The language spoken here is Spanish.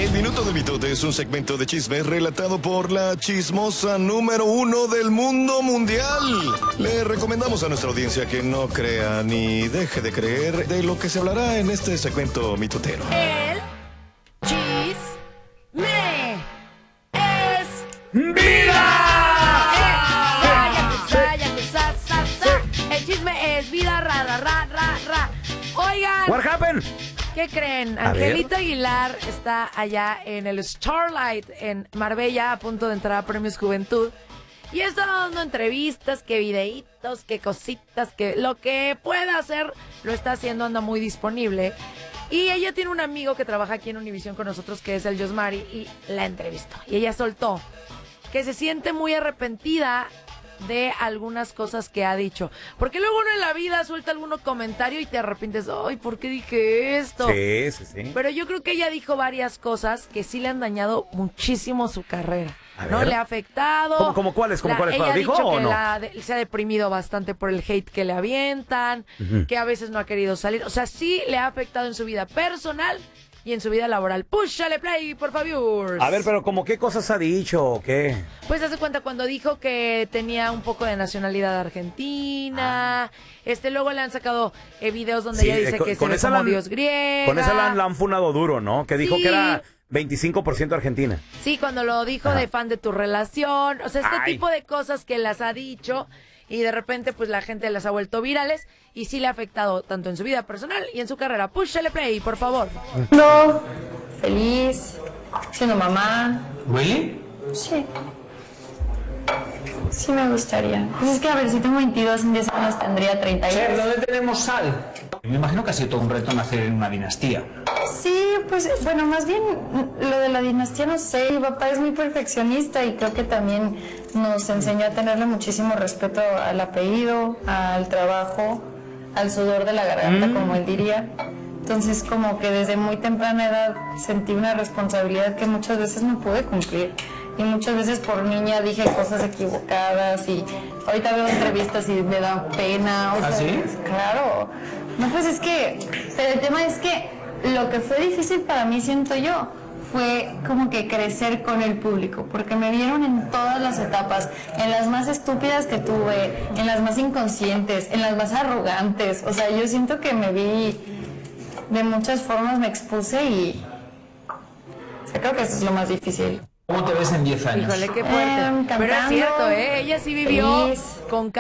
El Minuto de Mitote es un segmento de chismes relatado por la chismosa número 1 del mundo mundial. Le recomendamos a nuestra audiencia que no crea ni deje de creer de lo que se hablará en este segmento mitotero. El chisme es ¡Vida! El chisme es vida, ra. Oigan, What happened? ¿qué creen? A ver. Angelita Aguilar está allá en el Starlight en Marbella a punto de entrar a Premios Juventud y está dando entrevistas, que videitos, que cositas, que lo que pueda hacer lo está haciendo, anda muy disponible. Y ella tiene un amigo que trabaja aquí en Univisión con nosotros, que es el Josmari, y la entrevistó. Y ella soltó que se siente muy arrepentida de algunas cosas que ha dicho. Porque luego uno en la vida suelta algún comentario y te arrepientes. Ay, ¿por qué dije esto? Sí. Pero yo creo que ella dijo varias cosas que sí le han dañado muchísimo su carrera. ¿No? ver. Le ha afectado. ¿Cómo cuáles? ¿Cómo cuáles? Ella ha ¿Dijo dicho o que no? se ha deprimido bastante por el hate que le avientan, que a veces no ha querido salir. O sea, sí le ha afectado en su vida personal y en su vida laboral. ¡Púchale play, por favor! A ver, pero ¿cómo qué cosas ha dicho o qué? Pues hace cuenta cuando dijo que tenía un poco de nacionalidad argentina. Luego le han sacado videos donde Sí, ella dice que se ve como dios griega. Con esa la han funado duro, ¿no? Que dijo Sí. que era 25% argentina. Sí, cuando lo dijo de fan de tu relación. O sea, Ay. tipo de cosas que las ha dicho y de repente pues la gente las ha vuelto virales y sí le ha afectado tanto en su vida personal y en su carrera. Púchale play, por favor. No, feliz, siendo mamá. ¿Really? Sí. Sí me gustaría. Pues es que a ver, si tengo 22, en 10 años tendría Chef, 32. ¿dónde tenemos sal? Me imagino que ha sido todo un reto nacer en una dinastía. Sí, pues bueno, más bien lo de la dinastía no sé. Mi papá es muy perfeccionista y creo que también nos enseñó a tenerle muchísimo respeto al apellido, al trabajo, al sudor de la garganta, como él diría. Entonces como que desde muy temprana edad sentí una responsabilidad que muchas veces no pude cumplir. Y muchas veces por niña dije cosas equivocadas y ahorita veo entrevistas y me da pena. O ¿Ah, sea, sí? Claro. No, pues es que, pero el tema es que lo que fue difícil para mí, siento yo, fue como que crecer con el público, porque me vieron en todas las etapas, en las más estúpidas que tuve, en las más inconscientes, en las más arrogantes. O sea, yo siento que me vi de muchas formas, me expuse y o sea, creo que eso es lo más difícil. ¿Cómo te ves en 10 años? Híjole, qué fuerte. Pero es Cantando, cierto, ella sí vivió feliz. con